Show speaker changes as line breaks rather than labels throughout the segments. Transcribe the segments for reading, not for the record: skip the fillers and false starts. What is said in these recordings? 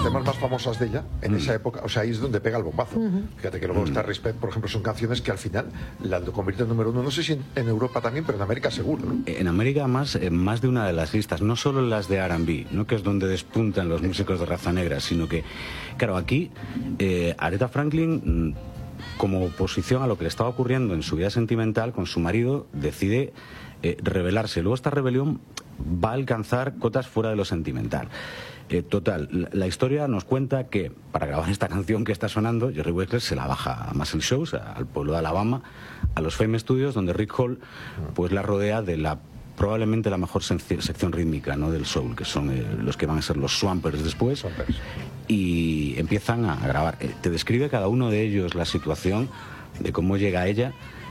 temas más famosas de ella, en esa época, o sea, ahí es donde pega el bombazo. Fíjate que luego está Respect, por ejemplo, son canciones que al final la convierte en número uno, no sé si en Europa también, pero en América seguro, ¿no?
En América más de una de las listas, no solo las de R&B, ¿no? Que es donde despuntan los músicos de raza negra, sino que, claro, aquí Aretha Franklin, como oposición a lo que le estaba ocurriendo en su vida sentimental con su marido, decide rebelarse. Luego esta rebelión va a alcanzar cotas fuera de lo sentimental. Total, la historia nos cuenta que para grabar esta canción que está sonando, Jerry Wexler se la baja a Muscle Shoals, al pueblo de Alabama, a los Fame Studios, donde Rick Hall pues la rodea de probablemente la mejor sección rítmica, ¿no?, del soul, que son los que van a ser los Swampers después. Y empiezan a grabar. Te describe cada uno de ellos la situación de cómo llega ella.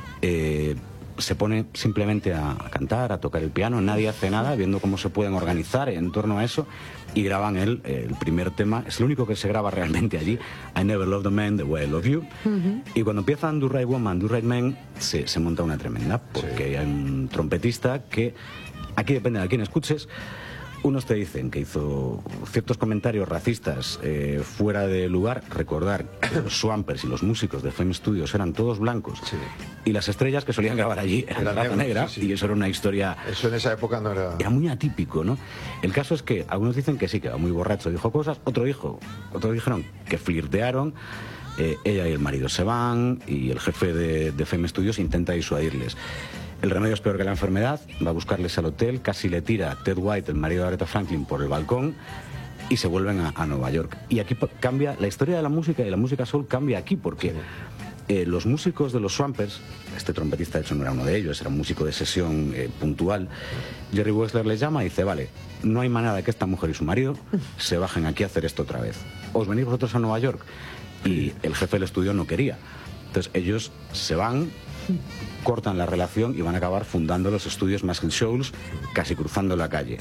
Se pone simplemente a cantar, a tocar el piano, nadie hace nada, viendo cómo se pueden organizar en torno a eso, y graban el primer tema. Es el único que se graba realmente allí, I Never Loved a Man the Way I Love You. Y cuando empiezan Do Right Woman, Do Right Man, se monta una tremenda, porque hay un trompetista que, aquí depende de a quién escuches, unos te dicen que hizo ciertos comentarios racistas fuera de lugar. Recordar que los Swampers y los músicos de Fame Studios eran todos blancos, y las estrellas que solían grabar allí eran de raza negra, y eso era una historia...
Eso en esa época no era...
Era muy atípico, ¿no? El caso es que algunos dicen que sí, que era muy borracho, dijo cosas, otros dijeron que flirtearon, ella y el marido se van, y el jefe de Fame Studios intenta disuadirles. El remedio es peor que la enfermedad, va a buscarles al hotel, casi le tira Ted White, el marido de Aretha Franklin, por el balcón, y se vuelven a Nueva York. Y aquí cambia la historia de la música, y la música soul cambia aquí, porque los músicos de los Swampers, este trompetista de hecho no era uno de ellos, era un músico de sesión puntual, Jerry Wexler les llama y dice, vale, no hay manera de que esta mujer y su marido se bajen aquí a hacer esto otra vez. ¿Os venís vosotros a Nueva York? Y el jefe del estudio no quería. Entonces ellos se van, cortan la relación y van a acabar fundando los estudios Muscle Shoals, casi cruzando la calle.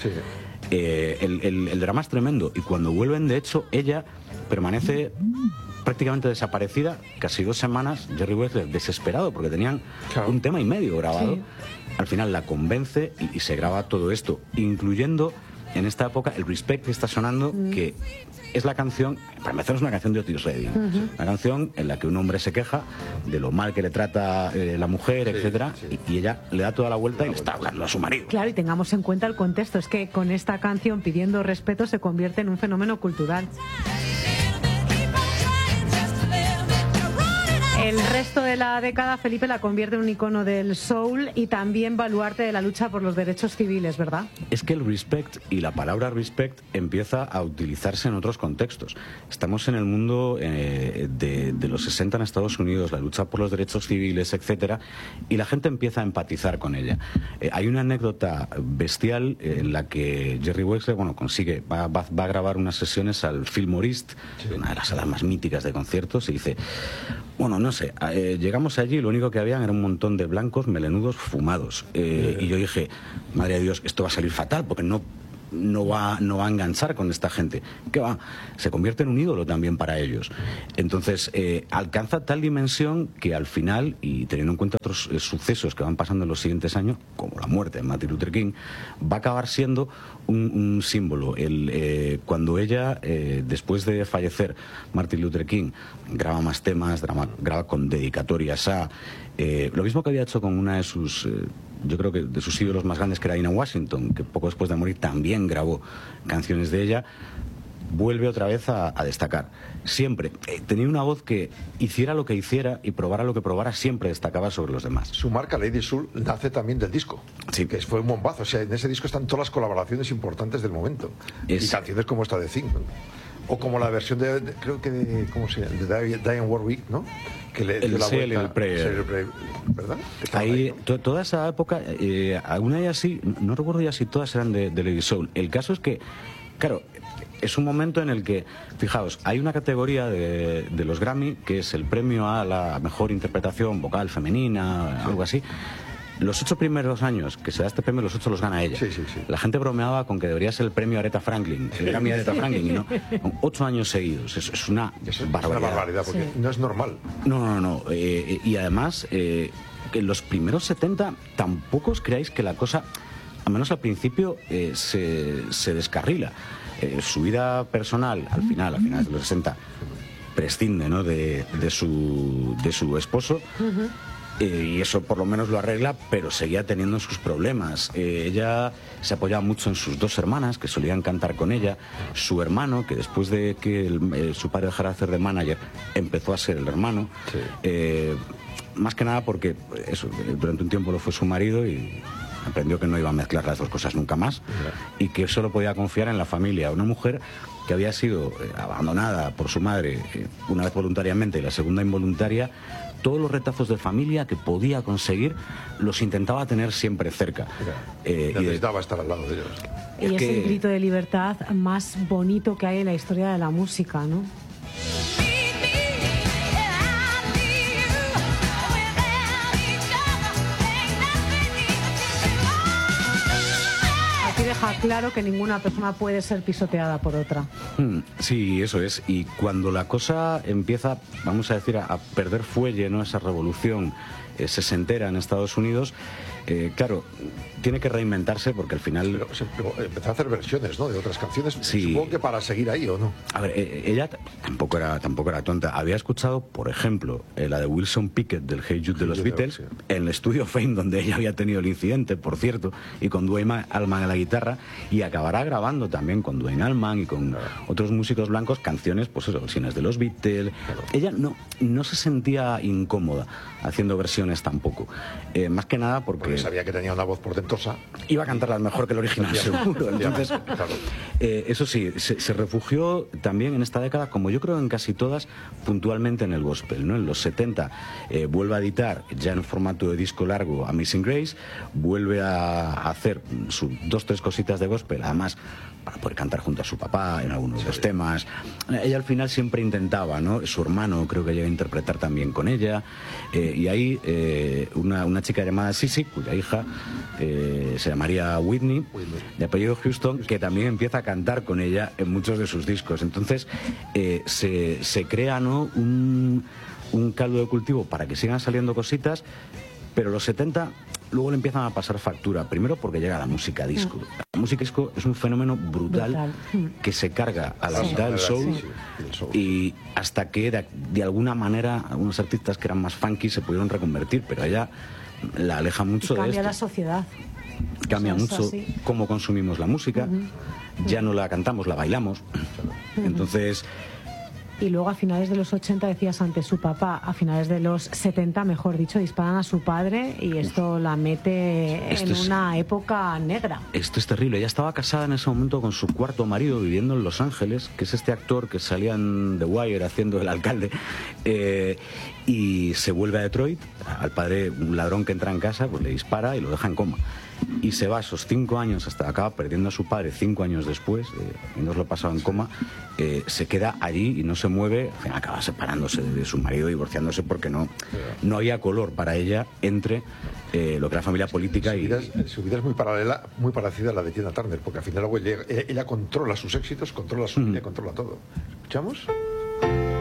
El drama es tremendo, y cuando vuelven, de hecho, ella permanece prácticamente desaparecida casi 2 semanas. Jerry Wexler desesperado porque tenían un tema y medio grabado. Al final la convence y se graba todo esto, incluyendo en esta época el Respect que está sonando, que es la canción, para empezar, es una canción de Otis Redding, una canción en la que un hombre se queja de lo mal que le trata la mujer, etcétera, y ella le da toda la vuelta y le está hablando a su marido.
Claro, y tengamos en cuenta el contexto, es que con esta canción pidiendo respeto se convierte en un fenómeno cultural. El resto de la década, Felipe, la convierte en un icono del soul y también baluarte de la lucha por los derechos civiles, ¿verdad?
Es que el respect y la palabra respect empieza a utilizarse en otros contextos. Estamos en el mundo de los 60 en Estados Unidos, la lucha por los derechos civiles, etcétera, y la gente empieza a empatizar con ella. Hay una anécdota bestial en la que Jerry Wexler, va a grabar unas sesiones al Fillmore East, una de las salas más míticas de conciertos, y dice, no sé, llegamos allí y lo único que habían era un montón de blancos melenudos fumados. Y yo dije, madre de Dios, esto va a salir fatal porque no va a enganchar con esta gente. ¿Qué va? Se convierte en un ídolo también para ellos. Entonces, alcanza tal dimensión que al final, y teniendo en cuenta otros sucesos que van pasando en los siguientes años, como la muerte de Martin Luther King, va a acabar siendo un símbolo. Cuando ella, después de fallecer Martin Luther King, graba más temas, graba con dedicatorias a... lo mismo que había hecho con una de sus... yo creo que de sus ídolos más grandes, que era Dinah Washington, que poco después de morir también grabó canciones de ella, vuelve otra vez a destacar. Siempre. Tenía una voz que hiciera lo que hiciera y probara lo que probara, siempre destacaba sobre los demás.
Su marca, Lady Soul, nace también del disco.
Sí.
Que fue un bombazo. O sea, en ese disco están todas las colaboraciones importantes del momento. Y canciones como esta de Thing, ¿no? O como la versión creo que de, ¿cómo se llama? De Dionne Warwick, ¿no? Que le dio la vuelta.
El Prayer,
¿verdad?
Ahí, toda esa época, alguna de ellas sí, no recuerdo ya si todas eran de Lady Soul. El caso es que, claro, es un momento en el que, fijaos, hay una categoría de los Grammy que es el premio a la mejor interpretación vocal femenina, algo así. Los 8 primeros años que se da este premio, los 8 los gana ella. La gente bromeaba con que debería ser el premio Aretha Franklin, el Grammy Aretha Franklin, y no. 8 años seguidos, es una barbaridad.
Es una barbaridad, porque no es normal.
No. Y además, que en los primeros 70 tampoco os creáis que la cosa, al menos al principio, se descarrila. su vida personal, al final de los 60, prescinde, ¿no?, de su esposo. Y eso por lo menos lo arregla, pero seguía teniendo sus problemas. Ella se apoyaba mucho en sus dos hermanas, que solían cantar con ella. Su hermano, que después de que su padre dejara de hacer de manager, empezó a ser el hermano. Sí. Más que nada porque eso, durante un tiempo lo fue su marido y aprendió que no iba a mezclar las dos cosas nunca más, y que solo podía confiar en la familia. Una mujer que había sido abandonada por su madre una vez voluntariamente y la segunda involuntaria. Todos los retazos de familia que podía conseguir los intentaba tener siempre cerca.
Necesitaba estar al lado de ellos.
Y es el grito de libertad más bonito que hay en la historia de la música, ¿no? Deja claro que ninguna persona puede ser pisoteada por otra.
Sí, eso es. Y cuando la cosa empieza, vamos a decir, a perder fuelle, ¿no?, esa revolución sesentera en Estados Unidos, claro, tiene que reinventarse porque al final...
Pero empezó a hacer versiones, ¿no?, de otras canciones.
Sí.
Supongo que para seguir ahí, ¿o no?
A ver, ella tampoco era tonta. Había escuchado, por ejemplo, la de Wilson Pickett del Hey Jude de los Beatles, en el estudio Fame, donde ella había tenido el incidente, por cierto, y con Duane Allman a la guitarra, y acabará grabando también con Duane Allman y con otros músicos blancos canciones, pues eso, versiones de los Beatles. Ella no se sentía incómoda haciendo versiones tampoco. Más que nada porque
sabía que tenía una voz portentosa.
Iba a cantarlas mejor que el original, seguro. Entonces, eso sí, se refugió también en esta década, como yo creo en casi todas, puntualmente en el gospel, ¿no? En los 70 vuelve a editar, ya en formato de disco largo, Amazing Grace, vuelve a hacer sus 2-3 cositas de gospel, además para poder cantar junto a su papá en algunos de los temas. Ella al final siempre intentaba, ¿no? Su hermano creo que llega a interpretar también con ella, y ahí una chica llamada Sissy, cuya hija se llamaría Whitney, de apellido Houston, que también empieza a cantar con ella en muchos de sus discos. Entonces se crea, ¿no?, un caldo de cultivo para que sigan saliendo cositas, pero los 70 luego le empiezan a pasar factura, primero porque llega la música disco. La música disco es un fenómeno brutal que se carga a la mitad del soul, y hasta que de alguna manera algunos artistas que eran más funky se pudieron reconvertir, pero ella la aleja mucho de esto.
Cambia la sociedad.
Cambia mucho cómo consumimos la música, ya no la cantamos, la bailamos. Entonces...
Y luego a finales de los 80, decías antes, su papá, a finales de los 70, mejor dicho, disparan a su padre y esto la mete en una época negra.
Esto es terrible. Ella estaba casada en ese momento con su cuarto marido, viviendo en Los Ángeles, que es este actor que salía en The Wire haciendo el alcalde, y se vuelve a Detroit. Al padre, un ladrón que entra en casa, pues le dispara y lo deja en coma. Y se va esos 5 años hasta acaba perdiendo a su padre 5 años después, habiéndolo pasado en coma. Se queda allí y no se mueve, al final acaba separándose de su marido, divorciándose, porque no había color para ella entre lo que era familia política
su vida es muy paralela, muy parecida a la de Tina Turner, porque al final ella controla sus éxitos, controla su vida, controla todo. ¿Escuchamos?